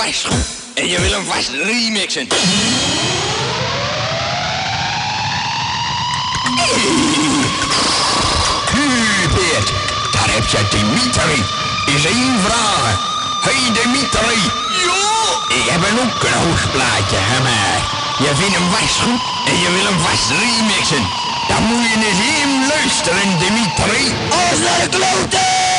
vast goed en je wil hem vast remixen. Beert, daar heb je Dimitri. Is één vraag. Hey Dimitri. Ja? Ik heb ook een hoogplaatje, maar je vindt hem vast goed en je wil hem vast remixen. Dan moet je eens even luisteren, Dimitri. Als naar de kloten!